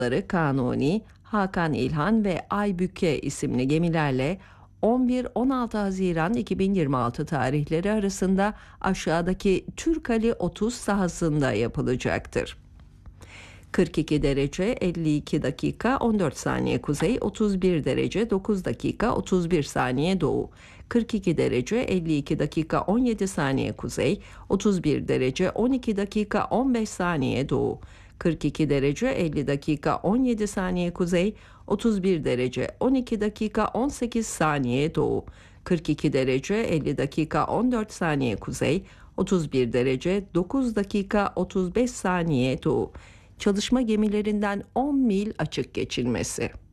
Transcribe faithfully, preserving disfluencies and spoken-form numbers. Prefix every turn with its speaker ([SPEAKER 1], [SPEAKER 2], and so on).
[SPEAKER 1] Kanuni, Hakan İlhan ve Aybüke isimli gemilerle on bir on altı Haziran iki bin yirmi altı tarihleri arasında aşağıdaki Türkali otuz sahasında yapılacaktır. kırk iki derece elli iki dakika on dört saniye kuzey, otuz bir derece dokuz dakika otuz bir saniye doğu, kırk iki derece elli iki dakika on yedi saniye kuzey, otuz bir derece on iki dakika on beş saniye doğu, kırk iki derece elli dakika on yedi saniye kuzey, otuz bir derece on iki dakika on sekiz saniye doğu, kırk iki derece elli dakika on dört saniye kuzey, otuz bir derece dokuz dakika otuz beş saniye doğu. Çalışma gemilerinden on mil açık geçilmesi.